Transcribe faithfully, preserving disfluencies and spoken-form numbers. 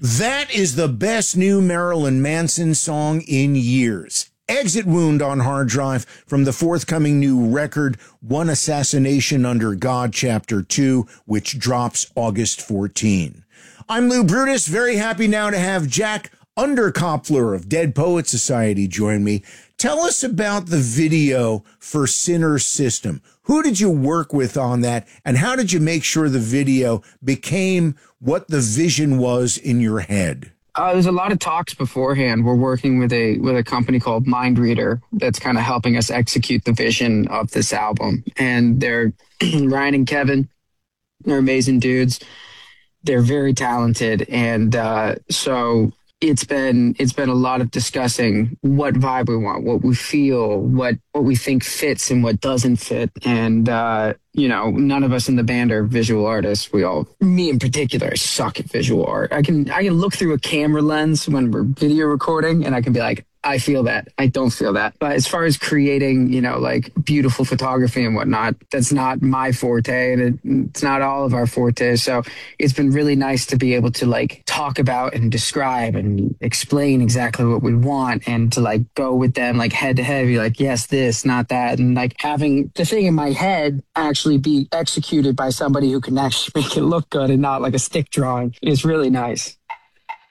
That is the best new Marilyn Manson song in years. Exit Wound on hard drive from the forthcoming new record, One Assassination Under God, Chapter two, which drops August fourteenth. I'm Lou Brutus, very happy now to have Jack Underkoppler of Dead Poet Society join me. Tell us about the video for Sinner System. Who did you work with on that, and how did you make sure the video became what the vision was in your head? Uh, there's a lot of talks beforehand. We're working with a with a company called Mindreader that's kind of helping us execute the vision of this album. And they're Ryan and Kevin. They're amazing dudes. They're very talented, and uh, so it's been it's been a lot of discussing what vibe we want, what we feel, what what we think fits and what doesn't fit. And uh, you know, none of us in the band are visual artists. We all, me in particular, suck at visual art. I can I can look through a camera lens when we're video recording, and I can be like, I feel that. I don't feel that. But as far as creating, you know, like beautiful photography and whatnot, that's not my forte, and it, it's not all of our forte. So it's been really nice to be able to like talk about and describe and explain exactly what we want, and to like go with them like head to head, be like, yes, this, not that. And like having the thing in my head actually be executed by somebody who can actually make it look good and not like a stick drawing is really nice.